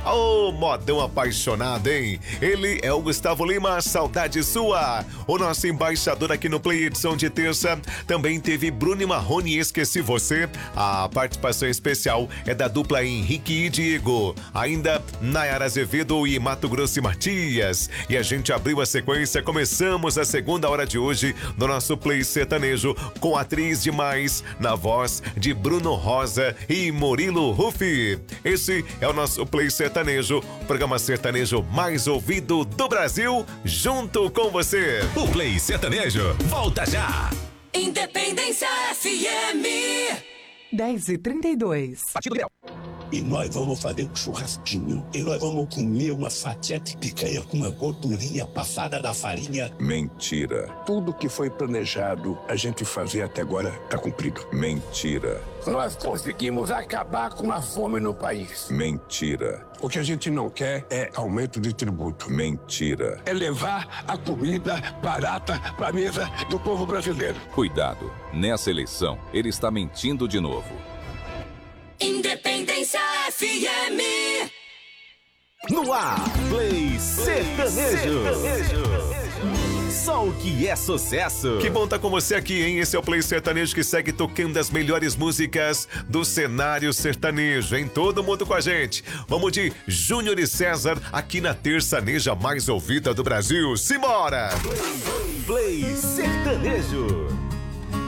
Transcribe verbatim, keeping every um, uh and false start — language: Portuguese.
Ô, oh, modão apaixonado, hein? Ele é o Gustavo Lima, saudade sua. O nosso embaixador aqui no Play edição de terça. Também teve Bruno e Marrone, Esqueci Você. A participação especial é da dupla Henrique e Diego. Ainda Nayara Azevedo e Mato Grosso e Matias. E a gente abriu a sequência, começamos a segunda hora de hoje no nosso Play sertanejo com a atriz demais na voz de Bruno Rosa e Murilo Rufi. Esse é o nosso Play sertanejo. Sertanejo, programa sertanejo mais ouvido do Brasil, junto com você. O Play Sertanejo volta já. Independência F M. dez e trinta e dois. Partido Ideal. E nós vamos fazer um churrasquinho. E nós vamos comer uma fatia de picanha com uma gordurinha passada da farinha. Mentira. Tudo que foi planejado a gente fazer até agora tá cumprido. Mentira. Nós conseguimos acabar com a fome no país. Mentira. O que a gente não quer é aumento de tributo. Mentira. É levar a comida barata pra mesa do povo brasileiro. Cuidado, nessa eleição ele está mentindo de novo. Independência F M. No ar, Play Sertanejo. Só o que é sucesso. Que bom estar com você aqui, hein? Esse é o Play Sertanejo que segue tocando as melhores músicas do cenário sertanejo, hein? Todo mundo com a gente. Vamos de Júnior e César aqui na terçaneja mais ouvida do Brasil. Simbora! Play Sertanejo.